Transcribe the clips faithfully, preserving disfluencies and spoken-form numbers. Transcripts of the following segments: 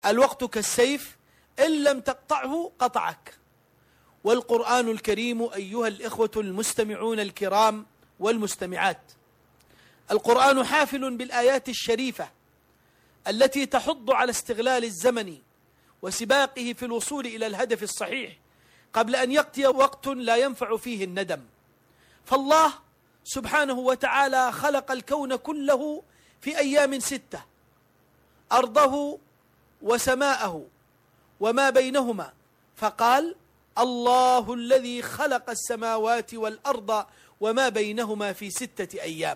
الوقت كالسيف إن لم تقطعه قطعك. والقرآن الكريم أيها الإخوة المستمعون الكرام والمستمعات، القرآن حافل بالآيات الشريفة التي تحض على استغلال الزمن وسباقه في الوصول إلى الهدف الصحيح قبل أن يأتي وقت لا ينفع فيه الندم. فالله سبحانه وتعالى خلق الكون كله في أيام ستة، أرضه وسماءه وما بينهما، فقال: الله الذي خلق السماوات والأرض وما بينهما في ستة أيام.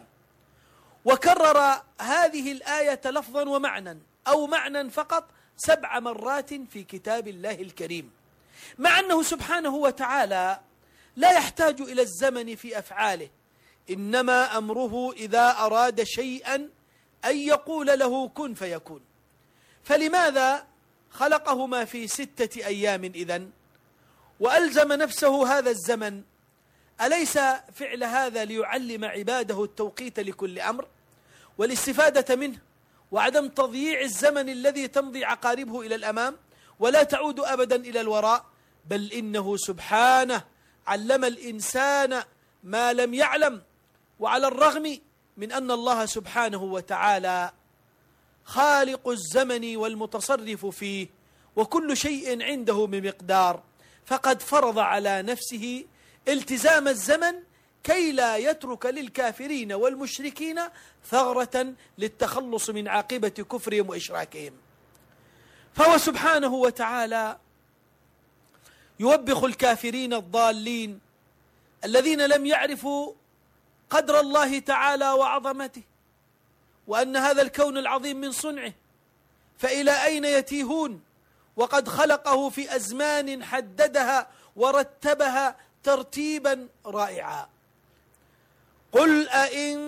وكرر هذه الآية لفظا ومعنى أو معنى فقط سبع مرات في كتاب الله الكريم، مع أنه سبحانه وتعالى لا يحتاج إلى الزمن في أفعاله، إنما أمره إذا أراد شيئا أن يقول له كن فيكون. فلماذا خلقهما في ستة أيام إذن وألزم نفسه هذا الزمن؟ أليس فعل هذا ليعلم عباده التوقيت لكل أمر والاستفادة منه وعدم تضييع الزمن الذي تمضي عقاربه إلى الأمام ولا تعود أبدا إلى الوراء؟ بل إنه سبحانه علم الإنسان ما لم يعلم، وعلى الرغم من أن الله سبحانه وتعالى خالق الزمن والمتصرف فيه وكل شيء عنده بمقدار، فقد فرض على نفسه التزام الزمن كي لا يترك للكافرين والمشركين ثغرة للتخلص من عاقبة كفرهم وإشراكهم. فهو سبحانه وتعالى يوبخ الكافرين الضالين الذين لم يعرفوا قدر الله تعالى وعظمته، وأن هذا الكون العظيم من صنعه، فإلى أين يتيهون وقد خلقه في أزمان حددها ورتبها ترتيبا رائعا. قل أئن